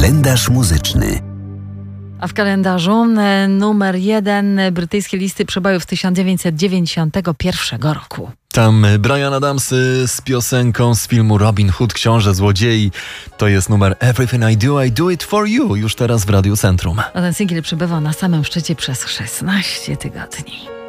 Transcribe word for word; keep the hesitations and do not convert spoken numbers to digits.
Kalendarz muzyczny. A w kalendarzu e, numer jeden brytyjskiej listy przebojów tysiąc dziewięćset dziewięćdziesiątego pierwszego roku. Tam Bryan Adams z piosenką z filmu Robin Hood, Książę Złodziei. To jest numer Everything I Do, I Do It For You, już teraz w Radiu Centrum. A ten singiel przebywał na samym szczycie przez szesnaście tygodni.